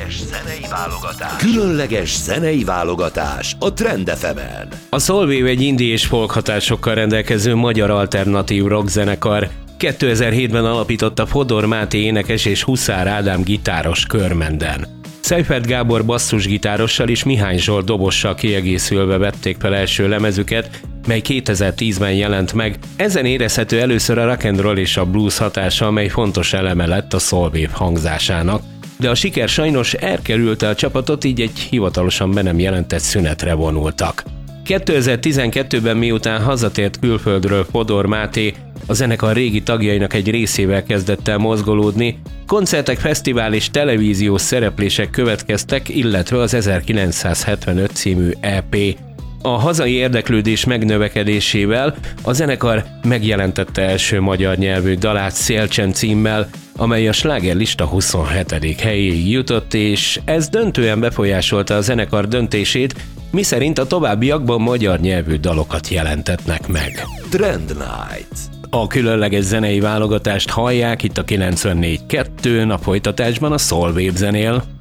Különleges zenei válogatás a Trend FM-en. A Soulwave egy indie és folk hatásokkal rendelkező magyar alternatív rock zenekar. 2007-ben alapította Fodor Máté énekes és Huszár Ádám gitáros körmenden. Seifert Gábor basszusgitárossal és Mihály Zsolt dobossal kiegészülve vették fel első lemezüket, mely 2010-ben jelent meg. Ezen érezhető először a rock and roll és a blues hatása, amely fontos eleme lett a Soulwave hangzásának. De a siker sajnos elkerülte a csapatot, így egy hivatalosan be nem jelentett szünetre vonultak. 2012-ben miután hazatért külföldről Fodor Máté, a zenekar régi tagjainak egy részével kezdett el mozgolódni, koncertek, fesztivál és televíziós szereplések következtek, illetve az 1975 című EP. A hazai érdeklődés megnövekedésével a zenekar megjelentette első magyar nyelvű dalát Szélcsen címmel, amely a slágerlista 27. helyéig jutott, és ez döntően befolyásolta a zenekar döntését, miszerint a továbbiakban magyar nyelvű dalokat jelentetnek meg. Trend Night. A különleges zenei válogatást hallják itt a 94.2-n, a folytatásban a Soulwave zenél.